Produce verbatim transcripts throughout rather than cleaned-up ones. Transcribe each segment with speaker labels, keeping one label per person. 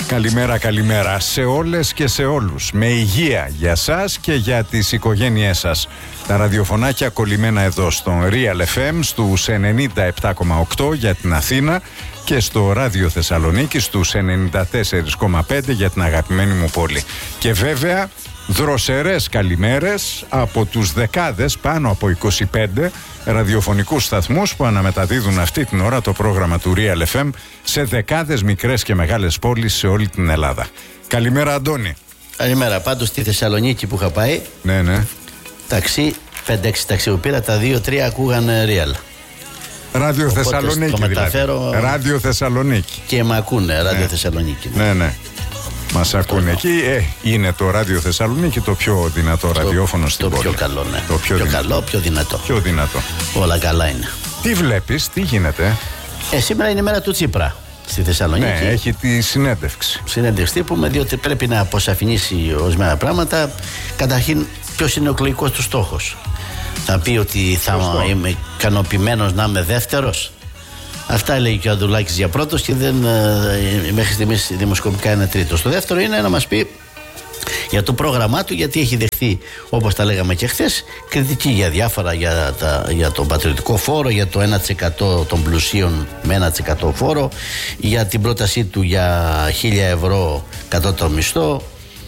Speaker 1: Καλημέρα, καλημέρα σε όλες και σε όλους. Με υγεία για σας και για τις οικογένειές σας. Τα ραδιοφωνάκια κολλημένα εδώ στον Real εφ εμ στους ενενήντα επτά κόμμα οκτώ για την Αθήνα και στο Ράδιο Θεσσαλονίκη στους ενενήντα τέσσερα κόμμα πέντε για την αγαπημένη μου πόλη. Και βέβαια δροσερές καλημέρες από τους δεκάδες, πάνω από είκοσι πέντε ραδιοφωνικούς σταθμούς που αναμεταδίδουν αυτή την ώρα το πρόγραμμα του Real εφ εμ σε δεκάδες μικρές και μεγάλες πόλεις σε όλη την Ελλάδα. Καλημέρα, Αντώνη.
Speaker 2: Καλημέρα. Πάντως στη Θεσσαλονίκη που είχα πάει,
Speaker 1: ναι, ναι.
Speaker 2: ταξί, πέντε έξι ταξί που πήρα, τα δύο τρία ακούγαν Real.
Speaker 1: Ράδιο
Speaker 2: Οπότε
Speaker 1: Θεσσαλονίκη
Speaker 2: το μεταφέρω,
Speaker 1: δηλαδή. Ράδιο Θεσσαλονίκη.
Speaker 2: Και με ακούνε, Ράδιο
Speaker 1: ναι.
Speaker 2: Θεσσαλονίκη.
Speaker 1: Ναι, ναι. Μας ακούνε εκεί. Ε, είναι το Ράδιο Θεσσαλονίκη το πιο δυνατό το, ραδιόφωνο στην
Speaker 2: το
Speaker 1: πόλη.
Speaker 2: Πιο καλό, ναι.
Speaker 1: Το πιο,
Speaker 2: πιο
Speaker 1: δυνατό.
Speaker 2: καλό, πιο δυνατό.
Speaker 1: Πιο δυνατό.
Speaker 2: Όλα καλά είναι.
Speaker 1: Τι βλέπεις, τι γίνεται?
Speaker 2: Ε, σήμερα είναι η μέρα του Τσίπρα στη Θεσσαλονίκη.
Speaker 1: Ναι, έχει τη συνέντευξη.
Speaker 2: Συνέντευξη τύπου, διότι πρέπει να αποσαφηνίσει ορισμένα πράγματα. Καταρχήν, ποιος είναι ο εκλογικός του στόχος. Θα πει ότι θα Σωστό. είμαι ικανοποιημένος να είμαι δεύτερος. Αυτά έλεγε και ο Ανδρουλάκης για πρώτος και δεν, ε, μέχρι στιγμής δημοσκοπικά είναι τρίτος. Το δεύτερο είναι να μας πει για το πρόγραμμά του, γιατί έχει δεχθεί, όπως τα λέγαμε και χθες, κριτική για διάφορα, για, τα, για τον πατριωτικό φόρο, για το ένα τοις εκατό των πλουσίων με ένα τοις εκατό φόρο, για την πρότασή του για χίλια ευρώ κατώτερο μισθό,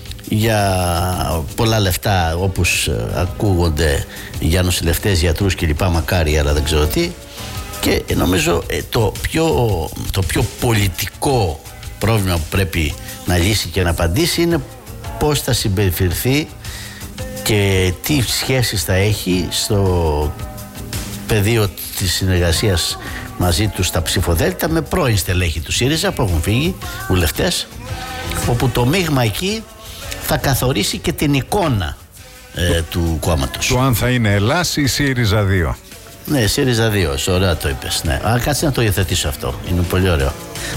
Speaker 2: για πολλά λεφτά όπως ακούγονται για νοσηλευτές, γιατρούς κλπ. Μακάρι, αλλά δεν ξέρω τι. Και νομίζω το πιο, το πιο πολιτικό πρόβλημα που πρέπει να λύσει και να απαντήσει είναι πώς θα συμπεριφερθεί και τι σχέσεις θα έχει στο πεδίο της συνεργασίας μαζί του στα ψηφοδέλτα με πρώην στελέχη του ΣΥΡΙΖΑ που έχουν φύγει, βουλευτές, όπου το μείγμα εκεί θα καθορίσει και την εικόνα ε, το, του κόμματος. Το
Speaker 1: αν θα είναι Ελλάς ή ΣΥΡΙΖΑ δύο.
Speaker 2: Ναι, ΣΥΡΙΖΑ δύο, ωραία το είπες. Ναι. Α, κάτσε να το υιοθετήσω αυτό. Είναι πολύ ωραίο.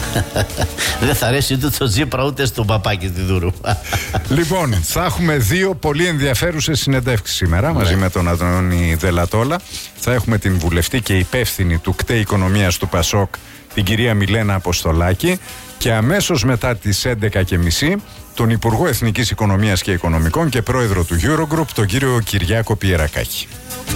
Speaker 2: Δεν θα αρέσει ούτε στο Τσίπρα ούτε στον Παπάκη τη Δούρου.
Speaker 1: Λοιπόν, θα έχουμε δύο πολύ ενδιαφέρουσες συνεντεύξεις σήμερα, ναι, μαζί με τον Αντώνη Δελατόλα. Θα έχουμε την βουλευτή και υπεύθυνη του ΚΤΕ Οικονομίας του ΠΑΣΟΚ, την κυρία Μιλένα Αποστολάκη, και αμέσως μετά τις έντεκα και μισή τον Υπουργό Εθνικής Οικονομίας και Οικονομικών και πρόεδρο του Eurogroup, τον κύριο Κυριάκο Πιερακάκη.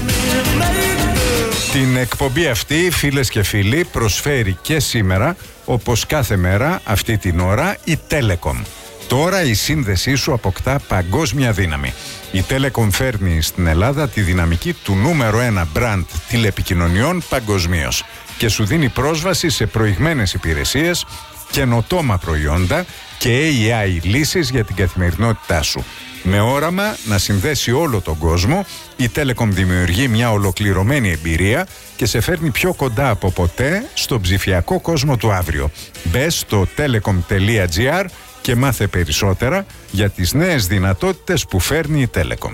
Speaker 1: Την εκπομπή αυτή, φίλες και φίλοι, προσφέρει και σήμερα, όπως κάθε μέρα αυτή την ώρα, η Telecom. Τώρα η σύνδεσή σου αποκτά παγκόσμια δύναμη. Η Telecom φέρνει στην Ελλάδα τη δυναμική του νούμερο ένα μπραντ τηλεπικοινωνιών παγκοσμίως και σου δίνει πρόσβαση σε προηγμένες υπηρεσίες, καινοτόμα προϊόντα και έι άι λύσεις για την καθημερινότητά σου. Με όραμα να συνδέσει όλο τον κόσμο, η Telecom δημιουργεί μια ολοκληρωμένη εμπειρία και σε φέρνει πιο κοντά από ποτέ στον ψηφιακό κόσμο του αύριο. Μπες στο telecom τελεία gr και μάθε περισσότερα για τις νέες δυνατότητες που φέρνει η Telecom.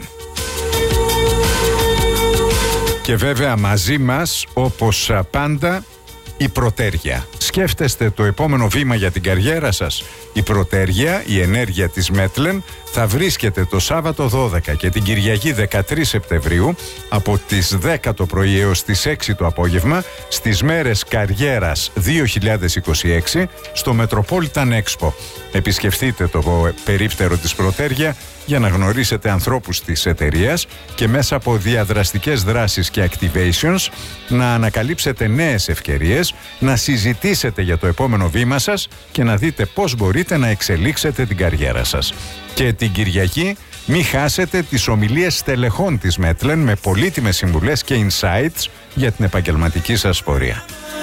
Speaker 1: Και βέβαια μαζί μας, όπως πάντα, η Πρωτέργεια. Σκέφτεστε το επόμενο βήμα για την καριέρα σας? Η Πρωτέργεια, η ενέργεια της Μέτλεν, θα βρίσκεται το Σάββατο δώδεκα και την Κυριακή δεκατρείς Σεπτεμβρίου από τις δέκα το πρωί έως τις έξι το απόγευμα στις μέρες Καριέρας δύο χιλιάδες είκοσι έξι στο Metropolitan Expo. Επισκεφτείτε το περίπτερο της Πρωτέργεια για να γνωρίσετε ανθρώπους της εταιρείας και μέσα από διαδραστικές δράσεις και activations να ανακαλύψετε νέες ευκαιρίες, να συζητήσετε για το επόμενο βήμα σας και να δείτε πώς μπορείτε να εξελίξετε την καριέρα σας. Και την Κυριακή μη χάσετε τις ομιλίες στελεχών της Μέτλεν με πολύτιμες συμβουλές και insights για την επαγγελματική σας πορεία.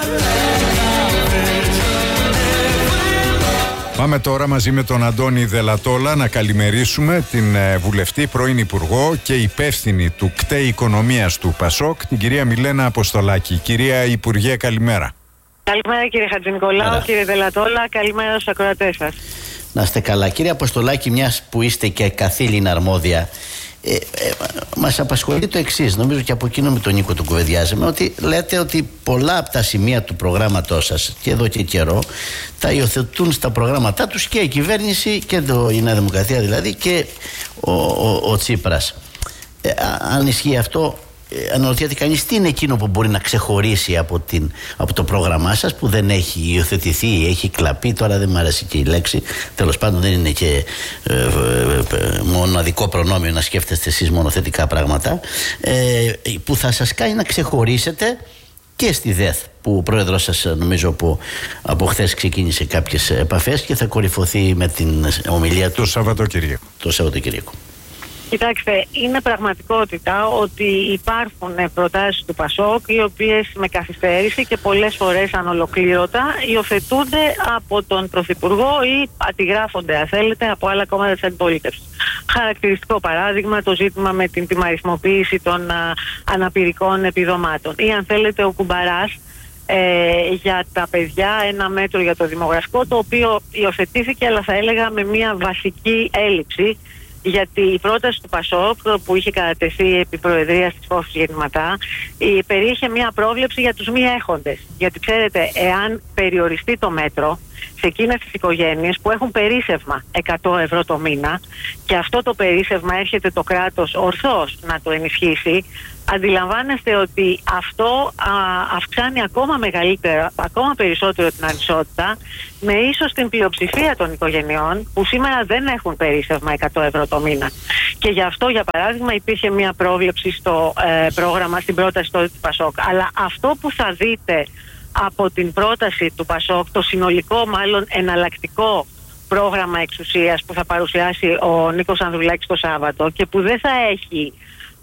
Speaker 1: Πάμε τώρα μαζί με τον Αντώνη Δελατόλα να καλημερίσουμε την βουλευτή, πρώην Υπουργό και υπεύθυνη του ΚΤΕ Οικονομίας του ΠΑΣΟΚ, την κυρία Μιλένα Αποστολάκη. Κυρία Υπουργέ, καλημέρα.
Speaker 3: Καλημέρα κύριε Χατζηνικολάου, κύριε Δελατόλα, καλημέρα στους ακροατές σας.
Speaker 2: Να είστε καλά. Κύριε Αποστολάκη, μιας που είστε και καθήλυνα αρμόδια, ε, ε, μας απασχολεί το εξής, νομίζω και από εκείνο με τον Νίκο του κουβεντιάζαμε, ότι λέτε ότι πολλά από τα σημεία του προγράμματός σας και εδώ και καιρό τα υιοθετούν στα προγράμματά τους και η κυβέρνηση και το, η Νέα Δημοκρατία δηλαδή και ο, ο, ο Τσίπρας. Ε, αν ισχύει αυτό, αναρωτιέται κανείς τι είναι εκείνο που μπορεί να ξεχωρίσει από, την, από το πρόγραμμά σας, που δεν έχει υιοθετηθεί, έχει κλαπεί. Τώρα δεν μου αρέσει και η λέξη, τέλος πάντων δεν είναι και ε, ε, ε, μοναδικό προνόμιο να σκέφτεστε εσείς μόνο θετικά πράγματα, ε, που θα σας κάνει να ξεχωρίσετε και στη ΔΕΘ, που ο πρόεδρος σας νομίζω από, από χθες ξεκίνησε κάποιες επαφές και θα κορυφωθεί με την ομιλία του
Speaker 1: το Σαββατοκύριακο.
Speaker 2: Το Σαββατοκύριακο.
Speaker 3: Κοιτάξτε, είναι πραγματικότητα ότι υπάρχουν προτάσεις του ΠΑΣΟΚ οι οποίες με καθυστέρηση και πολλές φορές ανολοκλήρωτα υιοθετούνται από τον Πρωθυπουργό ή αντιγράφονται, αν θέλετε, από άλλα κόμματα της αντιπολίτευσης. Χαρακτηριστικό παράδειγμα το ζήτημα με την τιμαριθμοποίηση των α, αναπηρικών επιδομάτων. Ή αν θέλετε ο Κουμπαράς ε, για τα παιδιά, ένα μέτρο για το δημογραφικό, το οποίο υιοθετήθηκε, αλλά θα έλεγα με μια βασική έλλειψη. Γιατί η πρόταση του ΠΑΣΟΚ που είχε κατατεθεί επί προεδρίας της Φόφης Γεννηματά περιείχε μια πρόβλεψη για τους μη έχοντες. Γιατί ξέρετε, εάν περιοριστεί το μέτρο σε εκείνες τις οικογένειες που έχουν περίσσευμα εκατό ευρώ το μήνα και αυτό το περίσσευμα έρχεται το κράτος ορθώς να το ενισχύσει, αντιλαμβάνεστε ότι αυτό α, αυξάνει ακόμα μεγαλύτερα, ακόμα περισσότερο την ανισότητα, με ίσως την πλειοψηφία των οικογενειών που σήμερα δεν έχουν περίσσευμα εκατό ευρώ το μήνα. Και γι' αυτό, για παράδειγμα, υπήρχε μια πρόβλεψη στο ε, πρόγραμμα, στην πρόταση του ΠΑΣΟΚ. Αλλά αυτό που θα δείτε από την πρόταση του ΠΑΣΟΚ, το συνολικό μάλλον εναλλακτικό πρόγραμμα εξουσίας που θα παρουσιάσει ο Νίκος Ανδρουλάκης το Σάββατο και που δεν θα έχει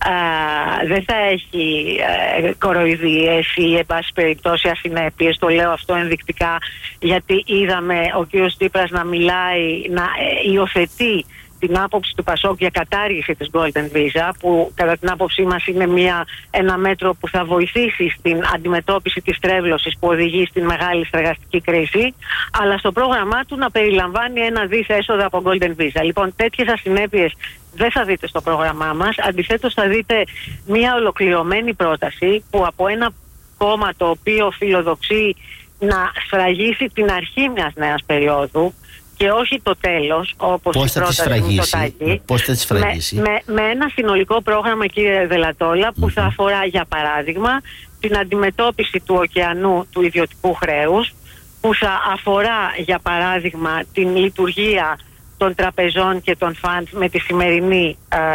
Speaker 3: Uh, δεν θα έχει uh, κοροϊδίες ή εν πάση περιπτώσει ασυνέπειες. Το λέω αυτό ενδεικτικά γιατί είδαμε ο κ. Τσίπρας να μιλάει, να uh, υιοθετεί την άποψη του ΠΑΣΟΚ για κατάργηση της Golden Visa, που κατά την άποψή μας είναι μια, ένα μέτρο που θα βοηθήσει στην αντιμετώπιση της τρέβλωσης που οδηγεί στην μεγάλη στεγαστική κρίση, αλλά στο πρόγραμμά του να περιλαμβάνει ένα δις έσοδα από Golden Visa. Λοιπόν, τέτοιες ασυνέπειες δεν θα δείτε στο πρόγραμμά μας. Αντιθέτως θα δείτε μια ολοκληρωμένη πρόταση που από ένα κόμμα το οποίο φιλοδοξεί να σφραγίσει την αρχή μιας νέας περίοδου και όχι το τέλος, όπως
Speaker 2: πώς
Speaker 3: η πρόταση του Μητσοτάκη,
Speaker 2: πώς θα τη σφραγίσει.
Speaker 3: Με, με, με ένα συνολικό πρόγραμμα, κύριε Δελατόλα, που mm-hmm. θα αφορά, για παράδειγμα, την αντιμετώπιση του ωκεανού του ιδιωτικού χρέους, που θα αφορά, για παράδειγμα, την λειτουργία των τραπεζών και των φαντς με τη σημερινή ε, ε,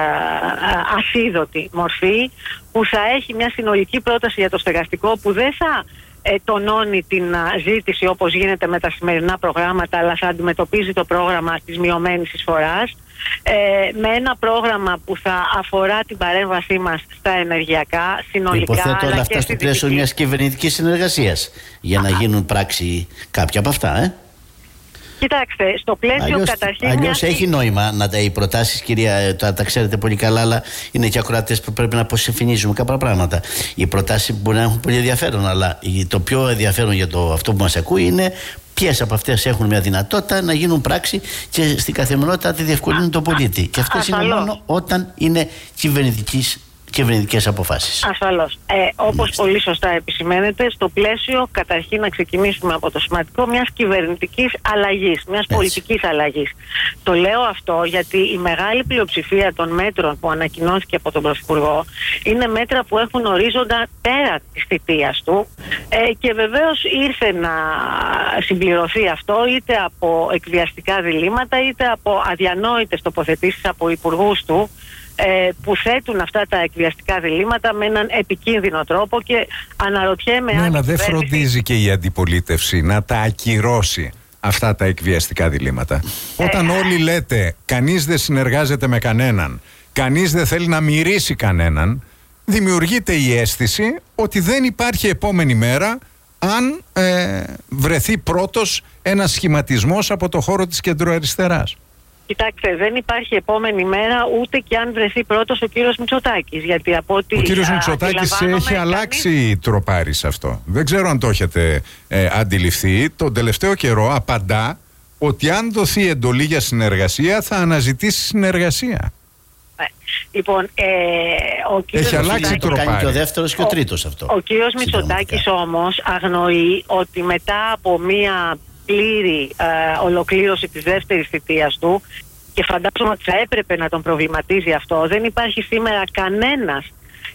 Speaker 3: ασίδωτη μορφή, που θα έχει μια συνολική πρόταση για το στεγαστικό που δεν θα ε, τονώνει την α, ζήτηση όπως γίνεται με τα σημερινά προγράμματα, αλλά θα αντιμετωπίζει το πρόγραμμα της μειωμένης εισφοράς, ε, με ένα πρόγραμμα που θα αφορά την παρέμβασή μας στα ενεργειακά συνολικά.
Speaker 2: Υποθέτω όλα αυτά στο πλαίσιο μιας κυβερνητικής συνεργασίας για να γίνουν πράξη κάποια από αυτά, ε.
Speaker 3: Κοιτάξτε, στο πλαίσιο
Speaker 2: αλλιώς,
Speaker 3: καταρχήν.
Speaker 2: Αλλιώς
Speaker 3: μια...
Speaker 2: έχει νόημα να τα οι προτάσεις, κυρία, τα, τα ξέρετε πολύ καλά, αλλά είναι και ακροατές που πρέπει να αποσυμφωνίζουμε κάποια πράγματα. Οι προτάσεις μπορεί να έχουν πολύ ενδιαφέρον, αλλά το πιο ενδιαφέρον για το, αυτό που μας ακούει είναι ποιες από αυτές έχουν μια δυνατότητα να γίνουν πράξη και στην καθημερινότητα τη διευκολύνουν τον πολίτη. Και αυτές είναι μόνο όταν είναι κυβερνητικής. Κυβερνητικές αποφάσεις.
Speaker 3: Ασφαλώς. Ε, όπως πολύ σωστά επισημαίνεται, στο πλαίσιο καταρχήν να ξεκινήσουμε από το σημαντικό μιας κυβερνητικής αλλαγής, μιας Έτσι. πολιτικής αλλαγής. Το λέω αυτό γιατί η μεγάλη πλειοψηφία των μέτρων που ανακοινώθηκε από τον Πρωθυπουργό είναι μέτρα που έχουν ορίζοντα πέρα της θητείας του ε, και βεβαίως ήρθε να συμπληρωθεί αυτό είτε από εκβιαστικά διλήμματα είτε από αδιανόητες τοποθετήσεις από υπουργούς του, Ε, που θέτουν αυτά τα εκβιαστικά διλήμματα με έναν επικίνδυνο τρόπο και αναρωτιέμαι
Speaker 1: ναι,
Speaker 3: αν...
Speaker 1: αλλά δεν φροντίζει και η αντιπολίτευση να τα ακυρώσει αυτά τα εκβιαστικά διλήμματα. Ε, Όταν όλοι λέτε κανείς δεν συνεργάζεται με κανέναν, κανείς δεν θέλει να μυρίσει κανέναν, δημιουργείται η αίσθηση ότι δεν υπάρχει επόμενη μέρα αν ε, βρεθεί πρώτος ένας σχηματισμός από το χώρο της κεντροαριστεράς.
Speaker 3: Κοιτάξτε, δεν υπάρχει επόμενη μέρα ούτε και αν βρεθεί πρώτος ο κύριος Μητσοτάκης. Γιατί από ότι
Speaker 1: ο κύριος Μητσοτάκης έχει αλλάξει κανείς... τροπάρι σε αυτό. Δεν ξέρω αν το έχετε ε, αντιληφθεί. Τον τελευταίο καιρό απαντά ότι αν δοθεί εντολή για συνεργασία θα αναζητήσει συνεργασία.
Speaker 3: Ε, λοιπόν, ε, ο κύριος
Speaker 1: έχει αλλάξει τροπάρι.
Speaker 2: Κάνει και ο δεύτερος και ο, ο τρίτος αυτό.
Speaker 3: Ο κύριος Μητσοτάκης όμως αγνοεί ότι μετά από μία πλήρη ε, ολοκλήρωση της δεύτερης θητείας του, και φαντάζομαι ότι θα έπρεπε να τον προβληματίζει αυτό, δεν υπάρχει σήμερα κανένας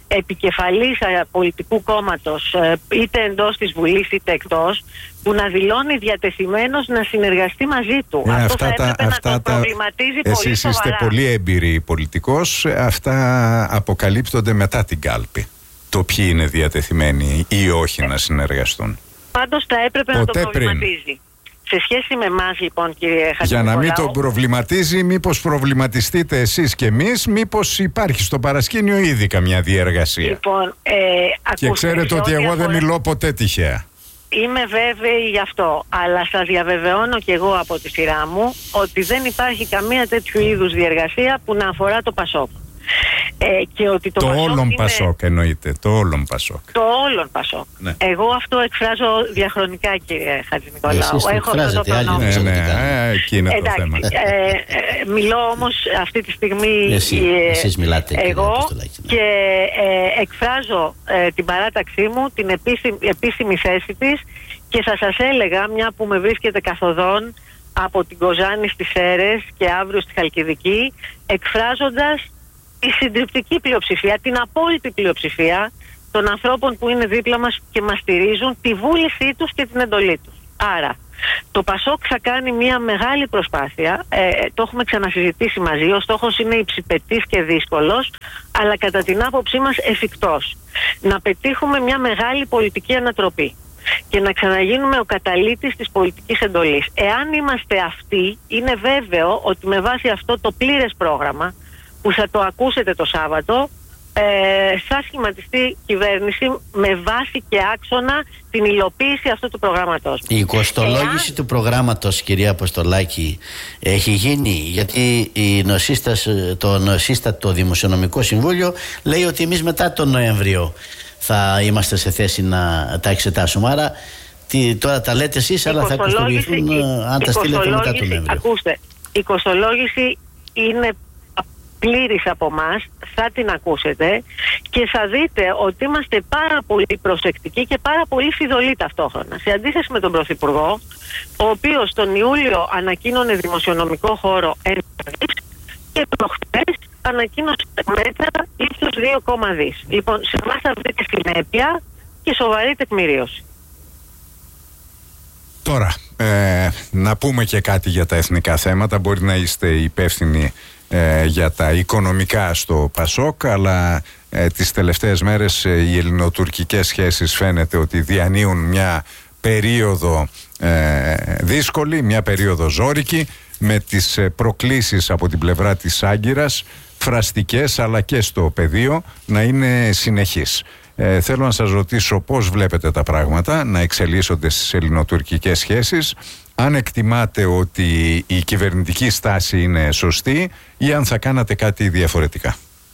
Speaker 3: επικεφαλής πολιτικού κόμματος, είτε εντός της Βουλής είτε εκτός, που να δηλώνει διατεθειμένος να συνεργαστεί μαζί του.
Speaker 1: Ε,
Speaker 3: Αυτό
Speaker 1: αυτά
Speaker 3: θα έπρεπε
Speaker 1: τα,
Speaker 3: να
Speaker 1: αυτά
Speaker 3: το
Speaker 1: τα,
Speaker 3: προβληματίζει πολύ
Speaker 1: εσείς
Speaker 3: σοβαρά.
Speaker 1: είστε πολύ έμπειροι πολιτικός. Αυτά αποκαλύπτονται μετά την κάλπη. Το ποιοι είναι διατεθειμένοι ή όχι να συνεργαστούν.
Speaker 3: Πάντως θα έπρεπε
Speaker 1: Ποτέ
Speaker 3: να το προβληματίζει.
Speaker 1: πριν.
Speaker 3: Σε σχέση με εμάς, λοιπόν, κύριε Χατζηνικολάου,
Speaker 1: Για να μην τον προβληματίζει, μήπως προβληματιστείτε εσείς και εμείς, μήπως υπάρχει στο παρασκήνιο ήδη καμιά διεργασία.
Speaker 3: Λοιπόν, ε,
Speaker 1: και
Speaker 3: ακούστε,
Speaker 1: ξέρετε ότι εγώ δεν μιλώ ποτέ τυχαία.
Speaker 3: Είμαι βέβαιη γι' αυτό, αλλά σας διαβεβαιώνω και εγώ από τη σειρά μου ότι δεν υπάρχει καμία τέτοιου είδους διεργασία που να αφορά το Πασόκ. Ε, και ότι το
Speaker 1: το
Speaker 3: Πασόκ
Speaker 1: όλον
Speaker 3: είναι...
Speaker 1: Πασόκ εννοείται, το όλον Πασόκ.
Speaker 3: Το όλον Πασόκ.
Speaker 1: Ναι.
Speaker 3: Εγώ αυτό εκφράζω διαχρονικά, κύριε Χατζηνικολάου.
Speaker 2: Εσείς το
Speaker 3: Έχω αυτό το προνόμιο.
Speaker 1: Ναι, ναι, ε, εκεί είναι
Speaker 3: Εντάξει,
Speaker 1: το θέμα.
Speaker 3: Ε, ε, μιλώ όμως αυτή τη στιγμή
Speaker 2: Εσύ,
Speaker 3: ε,
Speaker 2: εσείς μιλάτε,
Speaker 3: εγώ
Speaker 2: Αποστολάκη, ναι.
Speaker 3: και ε, εκφράζω ε, την παράταξή μου, την επίσημη, επίσημη θέση της, και θα σας έλεγα, μια που με βρίσκεται καθοδόν από την Κοζάνη στις Σέρρες και αύριο στη Χαλκιδική, εκφράζοντας τη συντριπτική πλειοψηφία, την απόλυτη πλειοψηφία των ανθρώπων που είναι δίπλα μας και μας στηρίζουν, τη βούλησή τους και την εντολή τους. Άρα, το Πασόκ θα κάνει μια μεγάλη προσπάθεια, ε, το έχουμε ξανασυζητήσει μαζί, ο στόχος είναι υψηπετής και δύσκολος, αλλά κατά την άποψή μας εφικτός. Να πετύχουμε μια μεγάλη πολιτική ανατροπή και να ξαναγίνουμε ο καταλύτης της πολιτικής εντολής. Εάν είμαστε αυτοί, είναι βέβαιο ότι με βάση αυτό το πλήρες πρόγραμμα που θα το ακούσετε το Σάββατο, ε, θα σχηματιστεί κυβέρνηση με βάση και άξονα την υλοποίηση αυτού του προγράμματος.
Speaker 2: Η κοστολόγηση Εάν... του προγράμματος, κυρία Αποστολάκη, έχει γίνει, γιατί η νοσίστας, το νοσίστατο Δημοσιονομικό Συμβούλιο λέει ότι εμείς μετά τον Νοέμβριο θα είμαστε σε θέση να τα εξετάσουμε. Άρα τι, τώρα τα λέτε εσείς, αλλά θα κοστολογηθούν η, αν τα στείλετε μετά τον Νοέμβριο.
Speaker 3: Ακούστε, η κοστολόγηση είναι πλήρης από εμάς, θα την ακούσετε και θα δείτε ότι είμαστε πάρα πολύ προσεκτικοί και πάρα πολύ φιδωλοί ταυτόχρονα. Σε αντίθεση με τον Πρωθυπουργό, ο οποίος τον Ιούλιο ανακοίνωνε δημοσιονομικό χώρο ένα δις και προχτές ανακοίνωσε μέτρα ύψους δύο κόμμα δύο. Λοιπόν, σε εμάς θα βρείτε συνέπεια και σοβαρή τεκμηρίωση.
Speaker 1: Τώρα, ε, να πούμε και κάτι για τα εθνικά θέματα. Μπορεί να είστε υπεύθυνοι ε, για τα οικονομικά στο Πασόκ, αλλά ε, τις τελευταίες μέρες ε, οι ελληνοτουρκικές σχέσεις φαίνεται ότι διανύουν μια περίοδο ε, δύσκολη, μια περίοδο ζώρικη, με τις ε, προκλήσεις από την πλευρά της Άγκυρας, φραστικές αλλά και στο πεδίο, να είναι συνεχείς. Ε, θέλω να σας ρωτήσω πώς βλέπετε τα πράγματα να εξελίσσονται στις ελληνοτουρκικές σχέσεις, αν εκτιμάτε ότι η κυβερνητική στάση είναι σωστή ή αν θα κάνατε κάτι διαφορετικά.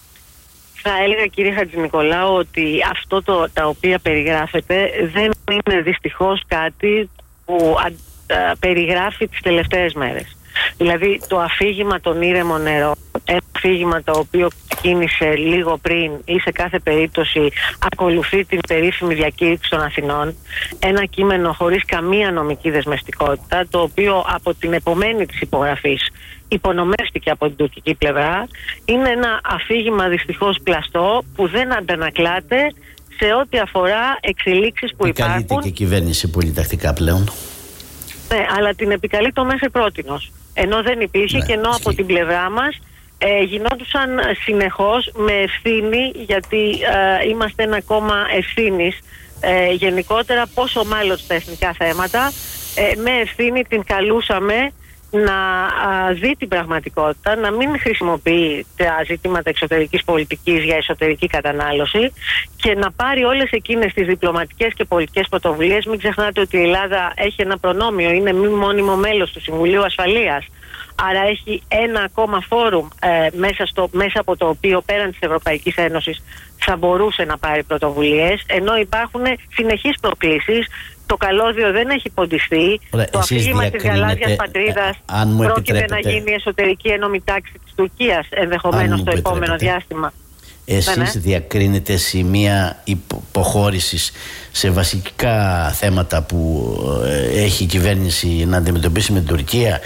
Speaker 3: Θα έλεγα, κύριε Χατζηνικολάου, ότι αυτό το, τα οποία περιγράφεται δεν είναι δυστυχώς κάτι που α, α, περιγράφει τις τελευταίες μέρες. Δηλαδή το αφήγημα των ήρεμων νερό, ένα αφήγημα το οποίο ξεκίνησε λίγο πριν ή σε κάθε περίπτωση ακολουθεί την περίφημη διακήρυξη των Αθηνών, ένα κείμενο χωρίς καμία νομική δεσμευτικότητα, το οποίο από την επομένη της υπογραφής υπονομεύτηκε από την τουρκική πλευρά, είναι ένα αφήγημα δυστυχώς πλαστό που δεν αντανακλάται σε ό,τι αφορά εξελίξεις που υπάρχουν.
Speaker 2: Επικαλείται και η κυβέρνηση πολύ τακτικά πλέον.
Speaker 3: Ναι, αλλά την επικαλεί το μέχρι πρότινος. Ενώ δεν υπήρχε, ναι, και ενώ από την πλευρά μας ε, γινόντουσαν συνεχώς με ευθύνη, γιατί ε, είμαστε ένα κόμμα ευθύνης ε, γενικότερα, πόσο μάλλον στα εθνικά θέματα, ε, με ευθύνη την καλούσαμε να α, δει την πραγματικότητα, να μην χρησιμοποιεί τα ζητήματα εξωτερικής πολιτικής για εσωτερική κατανάλωση και να πάρει όλες εκείνες τις διπλωματικές και πολιτικές πρωτοβουλίες. Μην ξεχνάτε ότι η Ελλάδα έχει ένα προνόμιο, είναι μη μόνιμο μέλος του Συμβουλίου Ασφαλείας. Άρα έχει ένα ακόμα φόρουμ ε, μέσα, στο, μέσα από το οποίο πέραν της Ευρωπαϊκής Ένωσης θα μπορούσε να πάρει πρωτοβουλίες, ενώ υπάρχουν συνεχείς προκλήσεις. Το καλώδιο δεν έχει ποντιστεί.
Speaker 2: Ωραία,
Speaker 3: το αφήγημα της γαλάζιας πατρίδας
Speaker 2: ε,
Speaker 3: πρόκειται να γίνει η εσωτερική ενόμη τάξη της Τουρκίας ενδεχομένως το επόμενο διάστημα.
Speaker 2: Εσείς ναι, ναι. διακρίνετε σημεία υποχώρησης σε βασικά θέματα που έχει η κυβέρνηση να αντιμετωπίσει με την Τουρκία,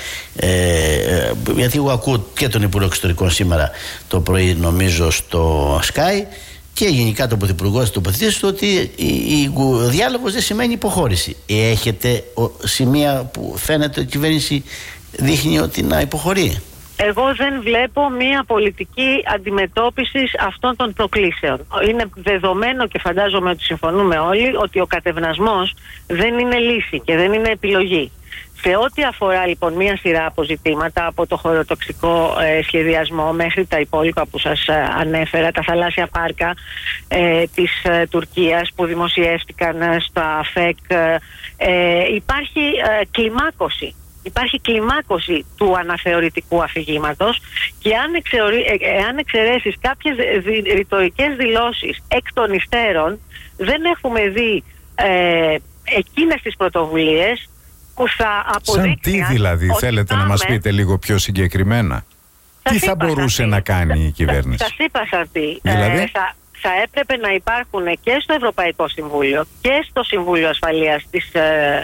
Speaker 2: ε, γιατί εγώ ακούω και τον Υπουργό Εξωτερικών σήμερα το πρωί, νομίζω, στο Sky, και γενικά το Πρωθυπουργός τοποθετήσει ότι ο διάλογος δεν σημαίνει υποχώρηση. Έχετε σημεία που φαίνεται ότι η κυβέρνηση δείχνει ότι να υποχωρεί?
Speaker 3: Εγώ δεν βλέπω μια πολιτική αντιμετώπιση αυτών των προκλήσεων. Είναι δεδομένο και φαντάζομαι ότι συμφωνούμε όλοι ότι ο κατευνασμός δεν είναι λύση και δεν είναι επιλογή. Σε ό,τι αφορά λοιπόν μια σειρά από ζητήματα, από το χωροτοξικό ε, σχεδιασμό μέχρι τα υπόλοιπα που σας ε, ανέφερα, τα θαλάσσια πάρκα ε, της ε, Τουρκίας που δημοσιεύτηκαν ε, στα ΦΕΚ, ε, υπάρχει ε, κλιμάκωση. Υπάρχει κλιμάκωση του αναθεωρητικού αφηγήματος και αν, εξαιρεί, ε, αν εξαιρέσεις κάποιες δι, ρητορικές δηλώσεις εκ των υστέρων, δεν έχουμε δει ε, εκείνες τις πρωτοβουλίες που θα αποδείξουν.
Speaker 1: Σαν τι δηλαδή, θέλετε πάμε, να μας πείτε λίγο πιο συγκεκριμένα? Τι θα μπορούσε να κάνει η κυβέρνηση?
Speaker 3: Σας είπα σαν τι.
Speaker 1: Δηλαδή?
Speaker 3: Ε, θα, θα έπρεπε να υπάρχουν και στο Ευρωπαϊκό Συμβούλιο και στο Συμβούλιο Ασφαλείας της ε,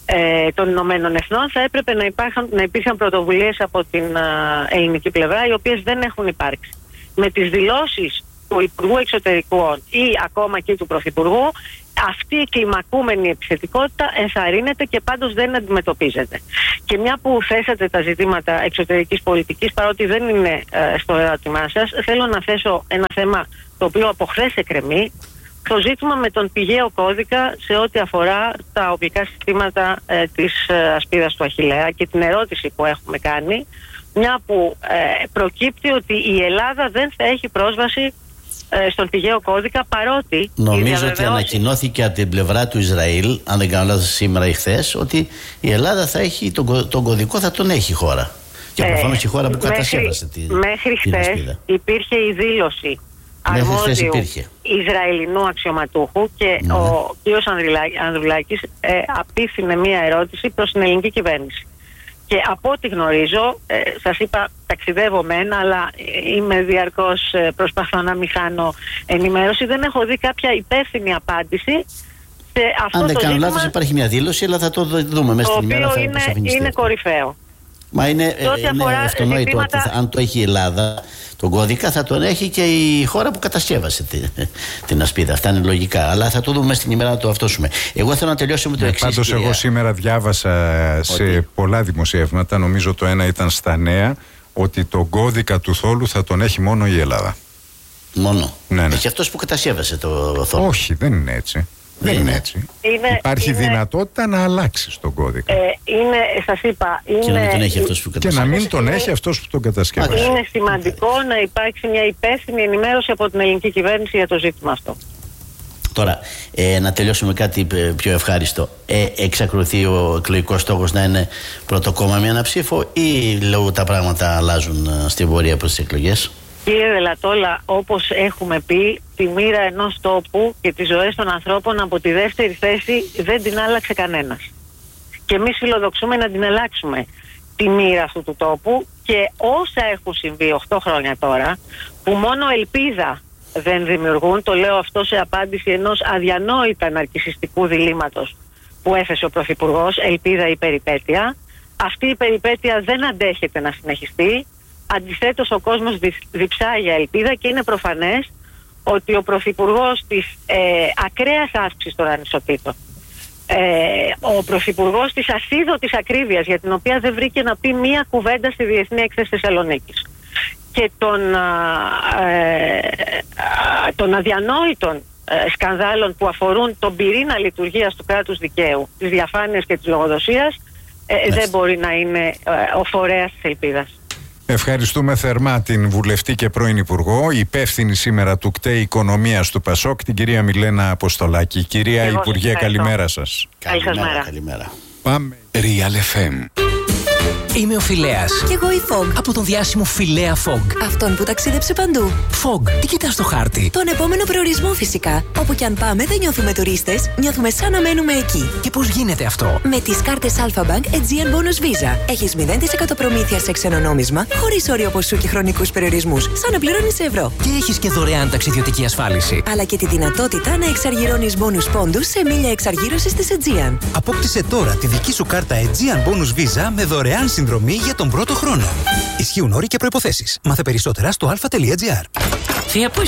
Speaker 3: Ε, των Ηνωμένων Εθνών, θα έπρεπε να, υπάρχουν, να υπήρχαν πρωτοβουλίες από την α, ελληνική πλευρά, οι οποίες δεν έχουν υπάρξει. Με τις δηλώσεις του Υπουργού Εξωτερικών ή ακόμα και του Πρωθυπουργού, αυτή η κλιμακούμενη επιθετικότητα ενθαρρύνεται και πάντως δεν αντιμετωπίζεται. Και μια που θέσατε τα ζητήματα εξωτερικής πολιτικής, παρότι δεν είναι ε, στο ερώτημά σας, θέλω να θέσω ένα θέμα το οποίο από χθες εκκρεμεί. Το ζήτημα με τον πηγαίο κώδικα σε ό,τι αφορά τα οπλικά συστήματα ε, της ε, ασπίδας του Αχιλλέα και την ερώτηση που έχουμε κάνει, μια που ε, προκύπτει ότι η Ελλάδα δεν θα έχει πρόσβαση ε, στον πηγαίο κώδικα, παρότι
Speaker 2: νομίζω
Speaker 3: διαβεβαιώσει...
Speaker 2: ότι ανακοινώθηκε από την πλευρά του Ισραήλ, αν δεν κάνω λάθος σήμερα ή χθες, ότι η Ελλάδα θα έχει τον, τον κωδικό, θα τον έχει η χώρα. Και προφανώς ε, η χώρα που κατασκεύασε τη,
Speaker 3: μέχρι
Speaker 2: την
Speaker 3: χθες
Speaker 2: ασπίδα.
Speaker 3: Υπήρχε η δήλωση αρμόδιου Ισραηλινού αξιωματούχου και ναι. ο κ. Ανδρουλάκης ε, απίθυνε μία ερώτηση προς την ελληνική κυβέρνηση. Και από ό,τι γνωρίζω, ε, σας είπα, ταξιδεύω μεν, αλλά είμαι διαρκώς ε, προσπαθώ να μην χάνω ενημέρωση. Δεν έχω δει κάποια υπεύθυνη απάντηση σε αυτό.
Speaker 2: Αν δεν
Speaker 3: το
Speaker 2: κάνω
Speaker 3: ζήτημα,
Speaker 2: λάθος, υπάρχει μια δήλωση, αλλά θα το δούμε μέσα στην ημέρα.
Speaker 3: Το οποίο είναι, είναι κορυφαίο.
Speaker 2: Μα είναι, είναι αυτονόητο ζητήματα... ότι αν το έχει η Ελλάδα τον κώδικα, θα τον έχει και η χώρα που κατασκεύασε την, την ασπίδα. Αυτά είναι λογικά. Αλλά θα το δούμε στην ημέρα να το αυτόσουμε. Εγώ θέλω να τελειώσω με το εξής.
Speaker 1: Πάντως, εγώ σήμερα διάβασα σε ότι... πολλά δημοσιεύματα, νομίζω το ένα ήταν στα Νέα, ότι τον κώδικα του θόλου θα τον έχει μόνο η Ελλάδα.
Speaker 2: Μόνο.
Speaker 1: Ναι, ναι.
Speaker 2: Και αυτός που κατασκεύασε το θόλο.
Speaker 1: Όχι, δεν είναι έτσι. Δεν είναι έτσι.
Speaker 3: Είναι,
Speaker 1: Υπάρχει
Speaker 3: είναι,
Speaker 1: δυνατότητα να αλλάξει τον κώδικα.
Speaker 3: Ε, είναι, σας είπα, είναι,
Speaker 2: και να μην τον έχει αυτός που
Speaker 1: κατασκεύασε. Και να μην τον έχει αυτός που τον κατασκεύασε.
Speaker 3: Είναι σημαντικό να υπάρξει μια υπεύθυνη ενημέρωση από την ελληνική κυβέρνηση για το ζήτημα αυτό.
Speaker 2: Τώρα, ε, να τελειώσουμε κάτι πιο ευχάριστο. Ε, εξακολουθεί ο εκλογικός στόχος να είναι πρώτο κόμμα με ένα ψήφο, ή λόγω τα πράγματα αλλάζουν στην πορεία προς τις εκλογές?
Speaker 3: Κύριε Δελατόλα, όπως έχουμε πει, τη μοίρα ενός τόπου και τις ζωές των ανθρώπων από τη δεύτερη θέση δεν την άλλαξε κανένας. Και εμείς φιλοδοξούμε να την αλλάξουμε τη μοίρα αυτού του τόπου, και όσα έχουν συμβεί οκτώ χρόνια τώρα, που μόνο ελπίδα δεν δημιουργούν, το λέω αυτό σε απάντηση ενός αδιανόητα ναρκισσιστικού διλήμματος που έθεσε ο Πρωθυπουργός, ελπίδα ή περιπέτεια. Αυτή η περιπέτεια δεν αντέχεται να συνεχιστεί. Αντιθέτως, ο κόσμος διψάει για ελπίδα και είναι προφανές ότι ο Πρωθυπουργός της ε, ακραίας αύξησης των ανισοτήτων, ε, ο Πρωθυπουργός της ασίδωτης ακρίβειας, για την οποία δεν βρήκε να πει μία κουβέντα στη Διεθνή Έκθεση Θεσσαλονίκης, και των, ε, των αδιανόητων ε, σκανδάλων που αφορούν τον πυρήνα λειτουργίας του κράτους δικαίου, της διαφάνειας και της λογοδοσίας, ε, δεν μπορεί να είναι ε, ο φορέας της ελπίδας.
Speaker 1: Ευχαριστούμε θερμά την βουλευτή και πρώην Υπουργό, υπεύθυνη σήμερα του ΚΤΕ Οικονομίας του ΠΑΣΟΚ, την κυρία Μιλένα Αποστολάκη. Κυρία Εγώ Υπουργέ, καλημέρα σας.
Speaker 2: Καλημέρα. Καλημέρα.
Speaker 1: Πάμε. Real εφ εμ.
Speaker 4: Είμαι ο Φιλέας.
Speaker 5: Κι εγώ η Fog.
Speaker 4: Από τον διάσημο Φιλέα Fog.
Speaker 5: Αυτόν που ταξίδεψε παντού.
Speaker 4: Fog, τι κοιτάς στο χάρτη?
Speaker 5: Τον επόμενο προορισμό φυσικά. Όπου κι αν πάμε δεν νιώθουμε τουρίστες, νιώθουμε σαν να μένουμε εκεί.
Speaker 4: Και πώς γίνεται αυτό?
Speaker 5: Με τις κάρτες Alpha Bank Aegean Bonus Visa. Έχεις μηδέν τοις εκατό προμήθεια σε ξένο νόμισμα, χωρίς όριο ποσού και χρονικούς περιορισμούς, σαν να πληρώνεις σε ευρώ.
Speaker 4: Και έχεις και δωρεάν ταξιδιωτική ασφάλιση.
Speaker 5: Αλλά και τη δυνατότητα να εξαργυρώνεις bonus πόντους σε μίλια εξαργύρωσης της Aegean.
Speaker 6: Απόκτησε τώρα τη δική σου κάρτα Aegean Bonus Visa με δωρεάν συνδρομή για τον πρώτο χρόνο. Ισχύουν όροι και προϋποθέσεις. Μάθε περισσότερα στο αλφα τελεία τζι άρ.
Speaker 4: Θεία, πού ήσουν?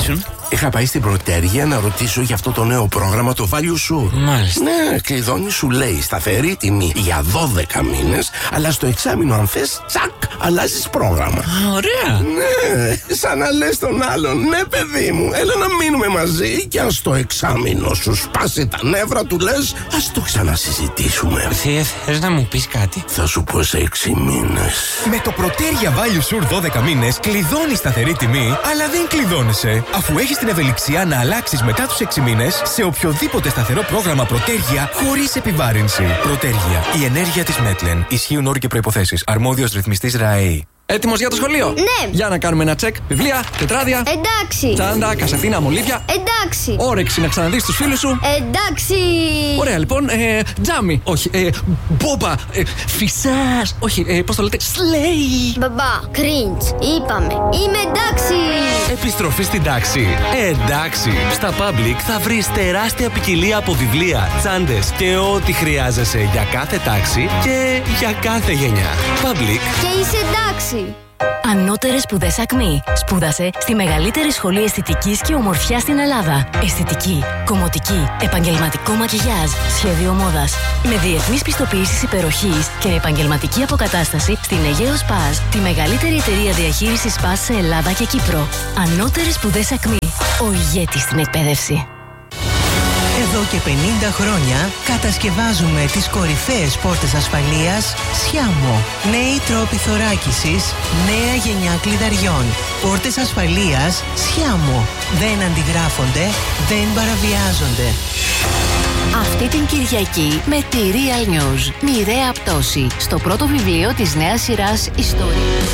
Speaker 7: Είχα πάει στην Πρωτέργεια να ρωτήσω για αυτό το νέο πρόγραμμα, το Value Sure.
Speaker 8: Μάλιστα.
Speaker 7: Ναι, κλειδώνει, σου λέει σταθερή τιμή για δώδεκα μήνες, αλλά στο εξάμηνο, αν θες, τσακ, αλλάζεις πρόγραμμα.
Speaker 8: Α, ωραία.
Speaker 7: Ναι, σαν να λες τον άλλον, ναι, παιδί μου, έλα να μείνουμε μαζί και αν στο εξάμηνο σου σπάσει τα νεύρα, του λες, ας το ξανασυζητήσουμε.
Speaker 8: Θεέ, θες να μου πεις κάτι?
Speaker 7: Θα σου πω σε έξι μήνες.
Speaker 9: Με το Πρωτέργεια Value Sure δώδεκα μήνες κλειδώνεις σταθερή τιμή, αλλά δεν κλειδώνεσαι, αφού έχεις την ευελιξία να αλλάξεις μετά τους έξι μήνες σε οποιοδήποτε σταθερό πρόγραμμα Πρωτέργεια χωρίς επιβάρυνση. Πρωτέργεια. Η ενέργεια της Μέτλεν. Ισχύουν όροι και προϋποθέσεις. Αρμόδιος ρυθμιστής ΡΑΕΗ.
Speaker 10: Έτοιμος για το σχολείο?
Speaker 11: Ναι.
Speaker 10: Για να κάνουμε ένα τσεκ. Βιβλία, τετράδια.
Speaker 11: Εντάξει.
Speaker 10: Τσάντα, κασετίνα, μολύβια.
Speaker 11: Εντάξει.
Speaker 10: Όρεξη να ξαναδείς τους φίλους σου.
Speaker 11: Εντάξει.
Speaker 10: Ωραία, λοιπόν. Ε, τζάμι. Όχι. Ε, μπόμπα. Ε, φυσάς. Όχι. Ε, πώς το λέτε? Σλέι.
Speaker 11: Μπαμπά. Κριντς. Είπαμε. Είμαι εντάξει.
Speaker 12: Επιστροφή στην τάξη. Εντάξει. Στα Public θα βρεις τεράστια ποικιλία από βιβλία, τσάντες και ό,τι χρειάζεσαι για κάθε τάξη και για κάθε γενιά. Public.
Speaker 11: Και είσαι εντάξει.
Speaker 13: Ανώτερες σπουδές Ακμή. Σπούδασε στη μεγαλύτερη σχολή αισθητικής και ομορφιάς στην Ελλάδα. Αισθητική, κομμωτική, επαγγελματικό μακιγιάζ, σχέδιο μόδας. Με διεθνείς πιστοποιήσεις υπεροχής και επαγγελματική αποκατάσταση στην Αιγαίο Σπάζ, τη μεγαλύτερη εταιρεία διαχείρισης Σπάζ σε Ελλάδα και Κύπρο. Ανώτερες σπουδές Ακμή. Ο ηγέτης στην εκπαίδευση.
Speaker 14: Εδώ και πενήντα χρόνια κατασκευάζουμε τις κορυφαίες πόρτες ασφαλείας Σιάμο. Νέοι τρόποι θωράκισης, νέα γενιά κλειδαριών. Πόρτες ασφαλείας Σιάμο. Δεν αντιγράφονται, δεν παραβιάζονται.
Speaker 13: Αυτή την Κυριακή με τη Real News. Μοιραία πτώση στο πρώτο βιβλίο της νέας σειράς Ιστορία.